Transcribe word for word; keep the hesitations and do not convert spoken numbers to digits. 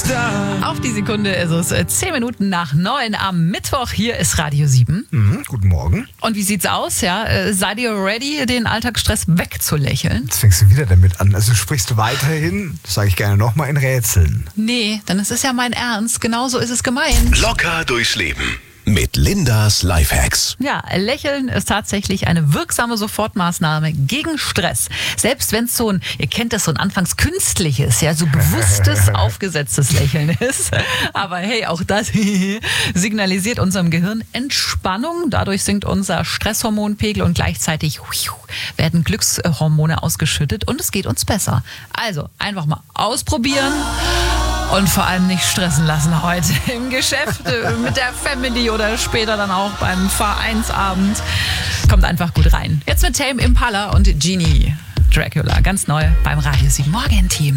Superstar. Auf die Sekunde ist es äh, zehn Minuten nach neun am Mittwoch. Hier ist Radio sieben. Mhm, guten Morgen. Und wie sieht's aus? Ja, äh, seid ihr ready, den Alltagsstress wegzulächeln? Jetzt fängst du wieder damit an. Also du sprichst weiterhin, das sage ich gerne nochmal, in Rätseln. Nee, dann ist es ja mein Ernst. Genauso ist es gemeint. Locker durchs Leben. Mit Lindas Lifehacks. Ja, Lächeln ist tatsächlich eine wirksame Sofortmaßnahme gegen Stress. Selbst wenn es so ein, ihr kennt das, so ein anfangs künstliches, ja, so bewusstes, aufgesetztes Lächeln ist. Aber hey, auch das signalisiert unserem Gehirn Entspannung. Dadurch sinkt unser Stresshormonpegel und gleichzeitig werden Glückshormone ausgeschüttet und es geht uns besser. Also einfach mal ausprobieren. Und vor allem nicht stressen lassen heute im Geschäft, mit der Family oder später dann auch beim Vereinsabend. Kommt einfach gut rein. Jetzt mit Tame Impala und Genie Dracula. Ganz neu beim Radio sieben Morgen Team.